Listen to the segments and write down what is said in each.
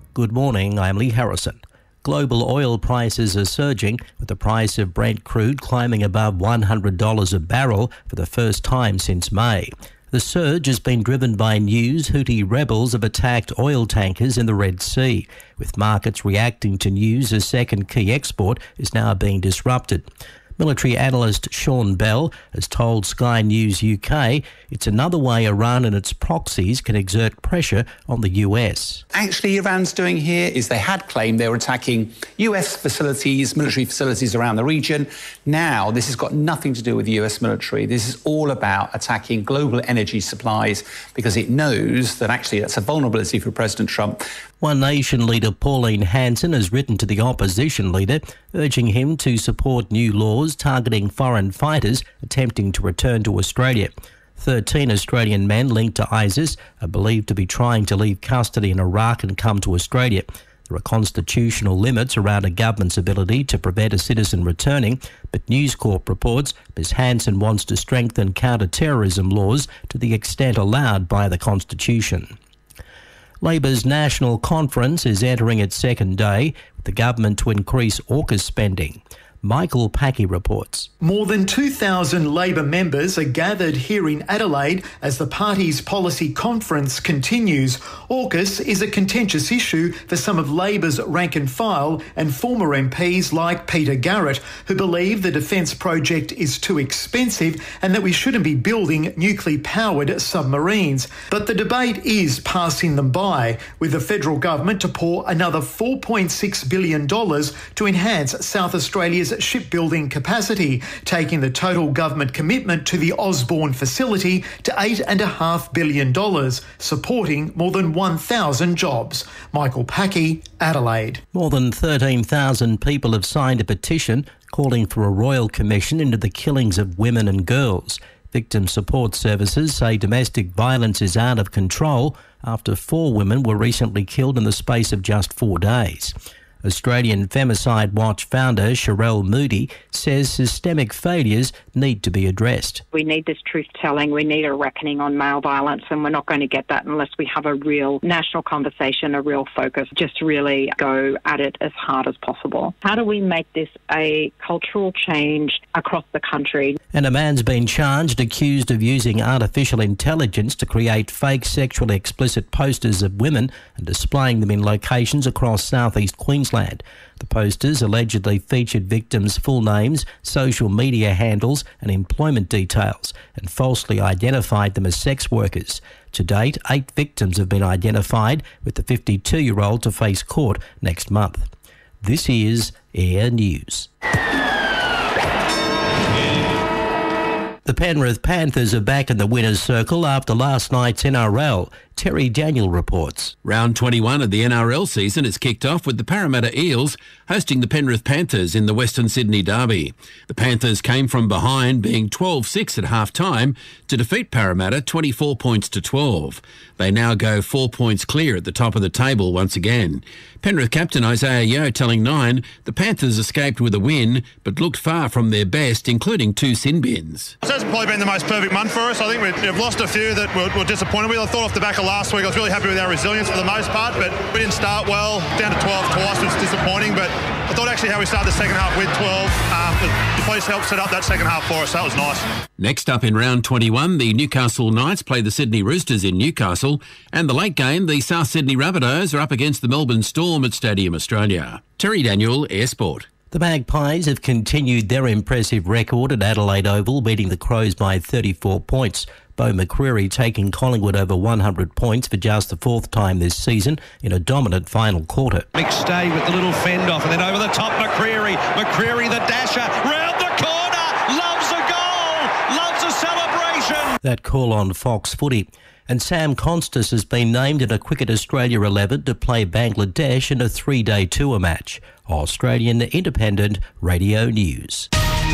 Good morning, I'm Lee Harrison. Global oil prices are surging, with the price of Brent crude climbing above $100 a barrel for the first time since May. The surge has been driven by news Houthi rebels have attacked oil tankers in the Red Sea, with markets reacting to news a second key export is now being disrupted. Military analyst Sean Bell has told Sky News UK it's another way Iran and its proxies can exert pressure on the US. Actually, Iran's doing here is they had claimed they were attacking US facilities, military facilities around the region. Now, this has got nothing to do with the US military. This is all about attacking global energy supplies because it knows that actually that's a vulnerability for President Trump. One Nation leader Pauline Hanson has written to the opposition leader, urging him to support new laws targeting foreign fighters attempting to return to Australia. 13 Australian men linked to ISIS are believed to be trying to leave custody in Iraq and come to Australia. There are constitutional limits around a government's ability to prevent a citizen returning, but News Corp reports Ms Hanson wants to strengthen counter-terrorism laws to the extent allowed by the Constitution. Labor's National Conference is entering its second day, with the government to increase AUKUS spending. Michael Packey reports. More than 2,000 Labor members are gathered here in Adelaide as the party's policy conference continues. AUKUS is a contentious issue for some of Labor's rank and file and former MPs like Peter Garrett, who believe the defence project is too expensive and that we shouldn't be building nuclear-powered submarines. But the debate is passing them by, with the federal government to pour another $4.6 billion to enhance South Australia's shipbuilding capacity, taking the total government commitment to the Osborne facility to $8.5 billion, supporting more than 1,000 jobs. Michael Packey, Adelaide. More than 13,000 people have signed a petition calling for a royal commission into the killings of women and girls. Victim support services say domestic violence is out of control after 4 women were recently killed in the space of just 4 days. Australian Femicide Watch founder Sherelle Moody says systemic failures need to be addressed. We need this truth-telling, we need a reckoning on male violence, and we're not going to get that unless we have a real national conversation, a real focus, just really go at it as hard as possible. How do we make this a cultural change across the country? And a man's been charged accused of using artificial intelligence to create fake sexually explicit posters of women and displaying them in locations across southeast Queensland. The posters allegedly featured victims' full names, social media handles and employment details and falsely identified them as sex workers. To date, 8 victims have been identified, with the 52-year-old to face court next month. This is Air News. The Penrith Panthers are back in the winner's circle after last night's NRL. Terry Daniel reports. Round 21 of the NRL season is kicked off with the Parramatta Eels hosting the Penrith Panthers in the Western Sydney Derby. The Panthers came from behind, being 12-6 at half-time, to defeat Parramatta 24 points to 12. They now go 4 points clear at the top of the table once again. Penrith captain Isaiah Yeo telling Nine the Panthers escaped with a win but looked far from their best, including 2 sin bins. So it's probably been the most perfect month for us. I think we've lost a few that we're disappointed with. I thought off the back of last week I was really happy with our resilience for the most part, but we didn't start well. Down to 12 twice was disappointing, but I thought actually how we started the second half with 12, the police helped set up that second half for us. That was nice. Next up in round 21, the Newcastle Knights play the Sydney Roosters in Newcastle, and the late game, the South Sydney Rabbitohs are up against the Melbourne Storm at Stadium Australia. Terry Daniel, Air Sport. The Magpies have continued their impressive record at Adelaide Oval, beating the Crows by 34 points. Beau McCreery taking Collingwood over 100 points for just the 4th time this season in a dominant final quarter. McStay with the little fend off and then over the top McCreery. McCreery the dasher, round the corner, loves a goal, loves a celebration. That call on Fox Footy. And Sam Constas has been named in a Cricket Australia 11 to play Bangladesh in a 3-day tour match. Australian Independent Radio News.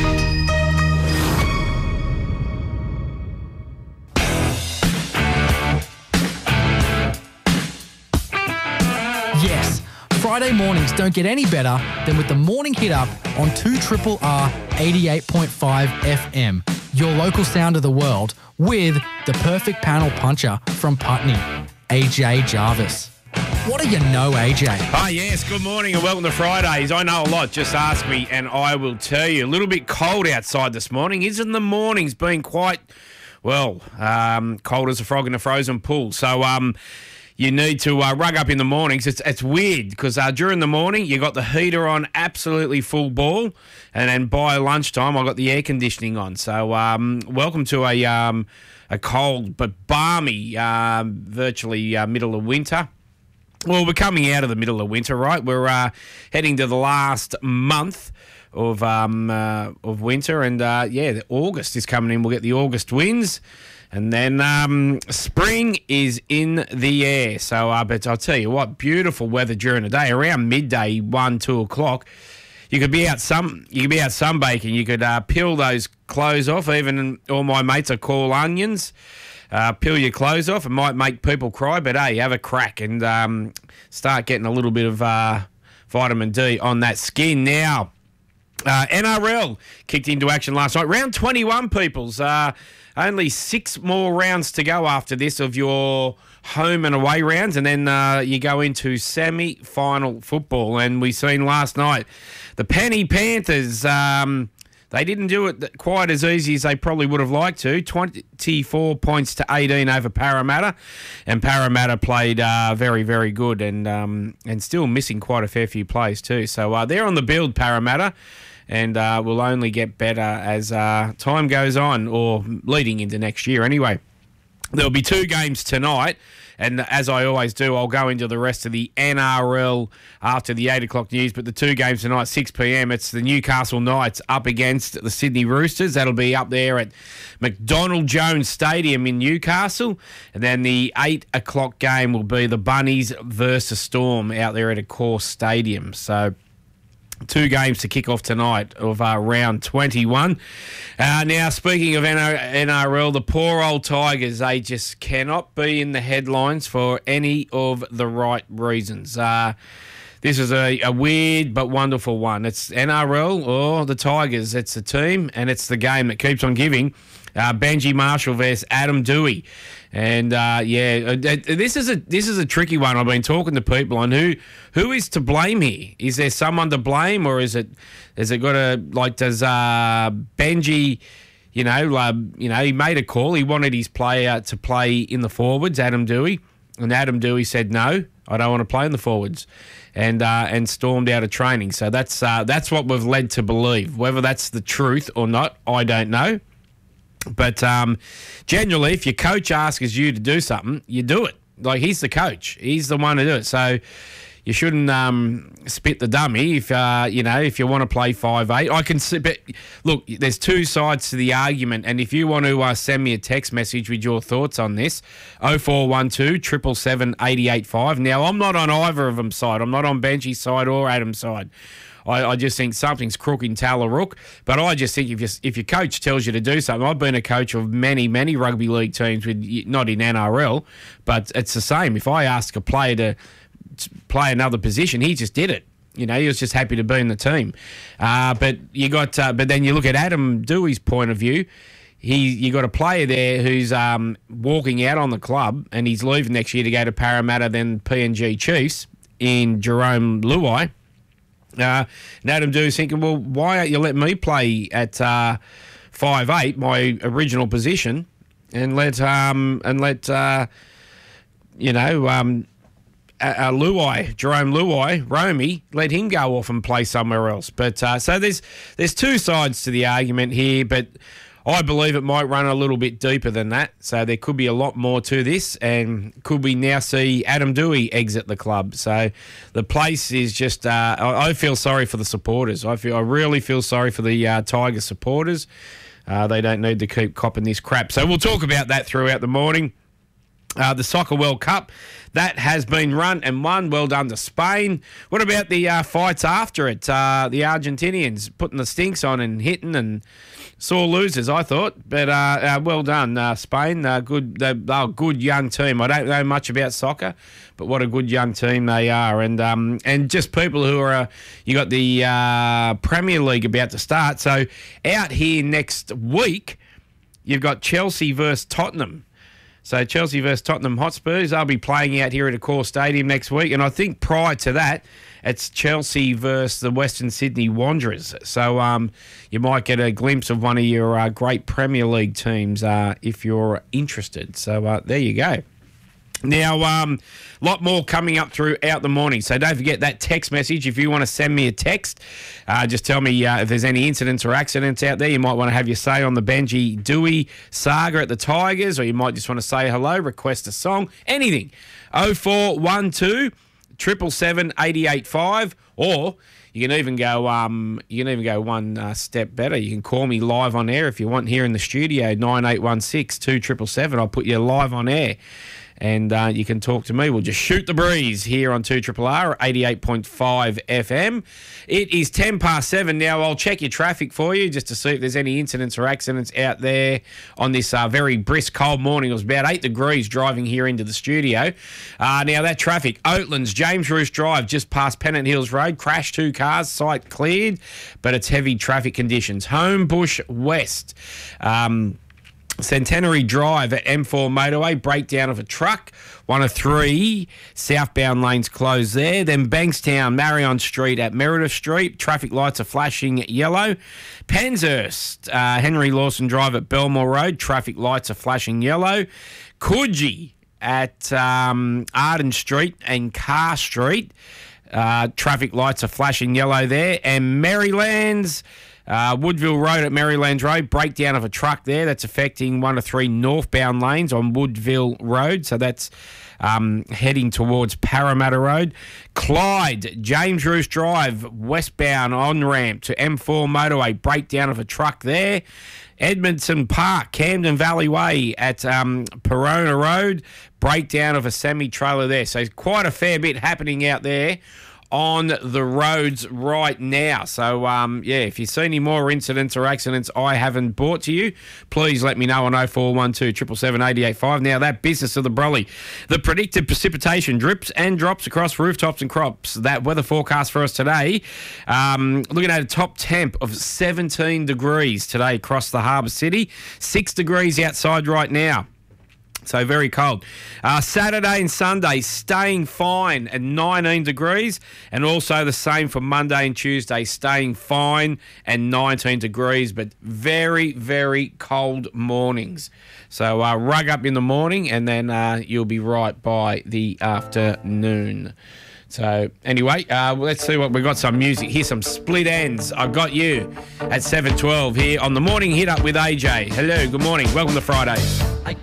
Yes, Friday mornings don't get any better than with the Morning Hit Up on 2RRR 88.5 FM. Your local sound of the world with the perfect panel puncher from Putney, AJ Jarvis. What do you know, AJ? Ah, yes, good morning and welcome to Fridays. I know a lot, just ask me and I will tell you. A little bit cold outside this morning. Isn't the mornings been quite, well, cold as a frog in a frozen pool? So you need to rug up in the mornings. It's weird because during the morning you got the heater on absolutely full ball, and then by lunchtime I got the air conditioning on. So welcome to a cold but balmy, virtually middle of winter. Well, we're coming out of the middle of winter, right? We're heading to the last month of winter, and August is coming in. We'll get the August winds, and then spring is in the air. So, but I'll tell you what, beautiful weather during the day. Around midday, 1, 2 o'clock, you could be out sunbaking. You could peel those clothes off. Even all my mates are called onions. Peel your clothes off. It might make people cry, but hey, have a crack and start getting a little bit of vitamin D on that skin. Now, NRL kicked into action last night. Round 21, peoples. Only 6 more rounds to go after this of your home and away rounds, and then you go into semi-final football. And we seen last night the Penny Panthers. They didn't do it quite as easy as they probably would have liked to. 24 points to 18 over Parramatta, and Parramatta played very, very good, and still missing quite a fair few plays too. So they're on the build, Parramatta, and will only get better as time goes on, or leading into next year anyway. There'll be 2 games tonight. And as I always do, I'll go into the rest of the NRL after the 8 o'clock news. But the 2 games tonight, 6 p.m, it's the Newcastle Knights up against the Sydney Roosters. That'll be up there at McDonald Jones Stadium in Newcastle. And then the 8 o'clock game will be the Bunnies versus Storm out there at Accor Stadium. So 2 games to kick off tonight of round 21. Now, speaking of NRL, the poor old Tigers, they just cannot be in the headlines for any of the right reasons. This is a weird but wonderful one. It's NRL or the Tigers. It's the team and it's the game that keeps on giving. Benji Marshall versus Adam Doueihi. And this is a tricky one. I've been talking to people on who is to blame here. Is there someone to blame, or is it got to, like, does Benji, he made a call. He wanted his player to play in the forwards, Adam Doueihi, and Adam Doueihi said no, I don't want to play in the forwards, and stormed out of training. So that's what we've led to believe. Whether that's the truth or not, I don't know. But generally, if your coach asks you to do something, you do it. Like, he's the coach. He's the one to do it. So you shouldn't spit the dummy if you want to play 5'8". I can see, but look, there's 2 sides to the argument. And if you want to send me a text message with your thoughts on this, 0412 777 885. Now, I'm not on either of them's side. I'm not on Benji's side or Adam's side. I just think something's crook in Tallarook. But I just think if your coach tells you to do something, I've been a coach of many, many rugby league teams, not in NRL, but it's the same. If I ask a player to play another position, he just did it. He was just happy to be in the team. But then you look at Adam Doueihi's point of view. You got a player there who's walking out on the club, and he's leaving next year to go to Parramatta, then PNG Chiefs in Jerome Luai. And Adam Doueihi's thinking, well, why aren't you letting me play at 5'8", my original position, and let Jerome Luai, Romy, let him go off and play somewhere else. But so there's 2 sides to the argument here, but I believe it might run a little bit deeper than that. So there could be a lot more to this, and could we now see Adam Doueihi exit the club? So the place is just, I feel sorry for the supporters. I really feel sorry for the Tiger supporters. They don't need to keep copping this crap. So we'll talk about that throughout the morning. The Soccer World Cup, that has been run and won. Well done to Spain. What about the fights after it? The Argentinians putting the stinks on and hitting, and sore losers, I thought. But well done, Spain. They're a good young team. I don't know much about soccer, but what a good young team they are. And just people who are, you got the Premier League about to start. So out here next week, you've got Chelsea versus Tottenham. So Chelsea versus Tottenham Hotspurs, they'll be playing out here at Accor Stadium next week. And I think prior to that, it's Chelsea versus the Western Sydney Wanderers. So you might get a glimpse of one of your great Premier League teams if you're interested. So there you go. Now, a lot more coming up throughout the morning. So don't forget that text message. If you want to send me a text, just tell me if there's any incidents or accidents out there. You might want to have your say on the Benji Dewey saga at the Tigers, or you might just want to say hello, request a song, anything. 0412 777 885, or you can even go one step better. You can call me live on air if you want here in the studio, 9816 2777. I'll put you live on air. And you can talk to me. We'll just shoot the breeze here on 2RRR 88.5 FM. It is 7:10 now. I'll check your traffic for you just to see if there's any incidents or accidents out there on this very brisk, cold morning. It was about 8 degrees driving here into the studio. Now, that traffic, Oatlands, James Roos Drive, just past Pennant Hills Road. Crash 2 cars, site cleared, but it's heavy traffic conditions. Homebush West. Centenary Drive at M4 motorway, breakdown of a truck, 1 of 3 southbound lanes closed there. Then Bankstown, Marion Street at Meredith Street, traffic lights are flashing yellow. Penshurst, Henry Lawson Drive at Belmore Road, traffic lights are flashing yellow. Coogee at Arden Street and Carr Street, traffic lights are flashing yellow there. And Marylands, Woodville Road at Marylands Road, breakdown of a truck there. That's affecting 1 of 3 northbound lanes on Woodville Road. So that's heading towards Parramatta Road. Clyde, James Roos Drive, westbound on-ramp to M4 motorway, breakdown of a truck there. Edmondson Park, Camden Valley Way at Perona Road, breakdown of a semi-trailer there. So quite a fair bit happening out there on the roads right now. So, if you see any more incidents or accidents I haven't brought to you, please let me know on 0412 777 885. Now, that business of the brolly. The predicted precipitation drips and drops across rooftops and crops. That weather forecast for us today, looking at a top temp of 17 degrees today across the Harbour City. 6 degrees outside right now. So very cold. Saturday and Sunday staying fine at 19 degrees, and also the same for Monday and Tuesday, staying fine and 19 degrees, but very, very cold mornings. So rug up in the morning, and then you'll be right by the afternoon. So anyway, let's see what we got. Some music. Here's some Split Ends. I've got you at 7:12 here on the Morning Hit Up with AJ. Hello, good morning. Welcome to Friday.